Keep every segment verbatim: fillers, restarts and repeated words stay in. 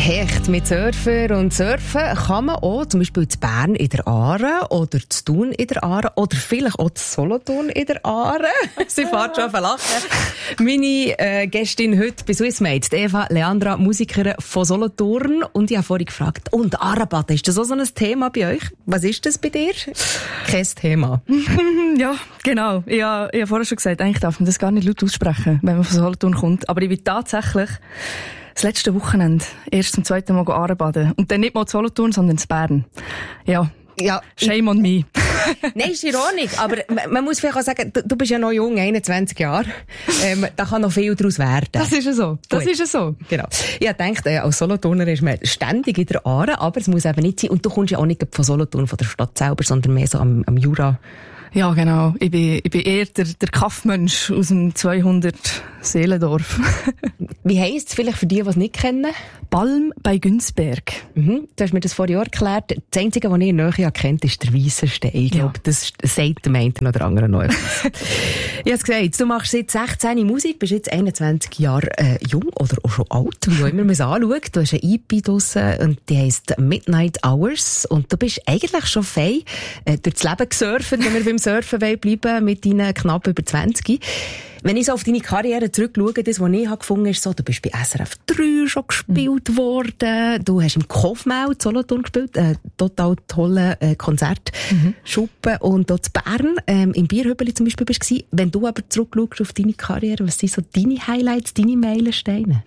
Hecht mit Surfer und Surfen kann man auch zum Beispiel in Bern in der Aare oder in Thun in der Aare oder vielleicht auch in Solothurn in der Aare. Sie fährt schon auf lachen. Meine äh, Gästin heute bei Swissmate, Eva Leandra, Musikerin von Solothurn. Und ich habe vorhin gefragt, und Aarebaden, ist das auch so ein Thema bei euch? Was ist das bei dir? Kein Thema. Ja, genau. Ich habe, ich habe vorher schon gesagt, eigentlich darf man das gar nicht laut aussprechen, wenn man von Solothurn kommt. Aber ich bin tatsächlich das letzte Wochenende erst zum zweiten Mal Aarebaden. Und dann nicht mal in Solothurn, sondern in Bern. Ja. Ja, shame on me. Nein, ist ironisch, aber man muss vielleicht auch sagen, du, du bist ja noch jung, einundzwanzig Jahre. Ähm, da kann noch viel daraus werden. Das ist ja so. Das Gut. ist ja so. Genau. Ich dachte, äh, als Solothurner ist man ständig in der Aare, aber es muss eben nicht sein. Und du kommst ja auch nicht von Solothurn, von der Stadt selber, sondern mehr so am, am Jura. Ja, genau. Ich bin, ich bin eher der, der Kaffmensch aus dem zweihundert Seelendorf. Wie heisst es vielleicht für die, die es nicht kennen? Balm bei Günzberg. Mhm. Du hast mir das vor Jahren erklärt. Das Einzige, was ich in der Nähe kennt, ist der Weissenstein. Ich glaube, ja. Das sagt dem einen oder anderen noch etwas. Ich habe es gesagt, du machst seit sechzehn Musik, bist jetzt einundzwanzig Jahre äh, jung oder auch schon alt, wie auch immer man es anschaut. Du hast ein E P draussen und die heisst Midnight Hours. Und du bist eigentlich schon fein äh, durchs Leben gesurft, wenn wir beim Surfen bleiben, mit deinen knapp über zwanzig. Wenn ich so auf deine Karriere zurückschaue, das, was ich gefunden habe, ist so, du bist bei S R F drei schon gespielt mhm. worden, du hast im Kofmau in Solothurn gespielt, äh, total tolle äh, Konzert, mhm. Schuppen und dort in Bern, ähm, im Bierhübeli zum Beispiel bist du. Wenn du aber zurückschaust auf deine Karriere, was sind so deine Highlights, deine Meilensteine?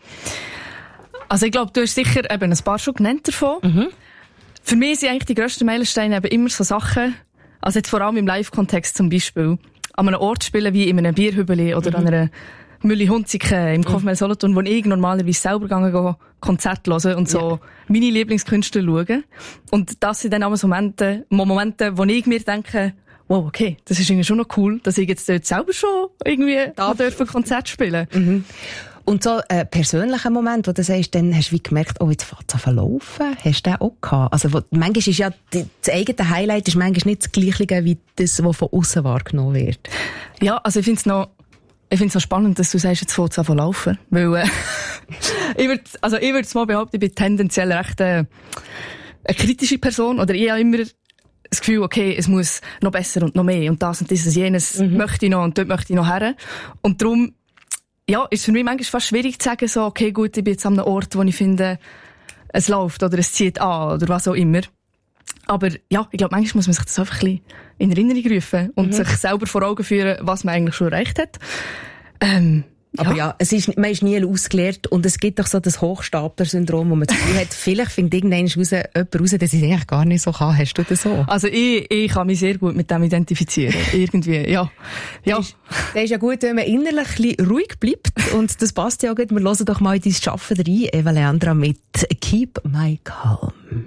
Also ich glaube, du hast sicher eben ein paar schon genannt davon. Mhm. Für mich sind eigentlich die grössten Meilensteine eben immer so Sachen, also jetzt vor allem im Live-Kontext zum Beispiel, an einem Ort spielen wie in einem Bierhübeli oder mhm. an einer Mülli-Hunziken im Kofmel Solothurn, wo ich normalerweise selber gegangen Konzerte hören und so yeah. meine Lieblingskünstler schauen. Und das sind dann auch so Momente, Momente, wo ich mir denke, wow, okay, das ist irgendwie schon noch cool, dass ich jetzt dort selber schon irgendwie da dürfen Konzert spielen. Mhm. Und so ein äh, persönlicher Moment, wo du sagst, dann hast du wie gemerkt, oh, jetzt fängt es an zu laufen. Hast du den auch gehabt? Also, wo, manchmal ist ja, die, das eigene Highlight ist manchmal nicht das Gleiche wie das, was von außen wahrgenommen wird. Ja, also ich finde es noch, ich finde es noch spannend, dass du sagst, jetzt fängt es an zu laufen. Weil, äh, ich würde, also ich würde es mal behaupten, ich bin tendenziell recht, äh, eine kritische Person, oder ich habe immer das Gefühl, okay, es muss noch besser und noch mehr und das und dieses, jenes mhm. möchte ich noch und dort möchte ich noch her. Und darum, ja, ist für mich manchmal fast schwierig zu sagen, so, okay, gut, ich bin jetzt an einem Ort, wo ich finde, es läuft oder es zieht an oder was auch immer. Aber ja, ich glaube, manchmal muss man sich das einfach ein bisschen in Erinnerung rufen und mhm. sich selber vor Augen führen, was man eigentlich schon erreicht hat. Ähm, Aber ja, ja es ist, man ist nie ausgelernt und es gibt doch so das Hochstapler-Syndrom, wo man das Gefühl hat, vielleicht findet irgendwann raus, jemand raus, dass ich es eigentlich gar nicht so kann. Hast du das so? Also ich, ich kann mich sehr gut mit dem identifizieren. Irgendwie, ja. ja. Das ist, das ist ja gut, wenn man innerlich ein bisschen ruhig bleibt und das passt ja auch gut. Wir hören doch mal in dein Schaffen rein, Eva Leandra mit «Keep My Calm».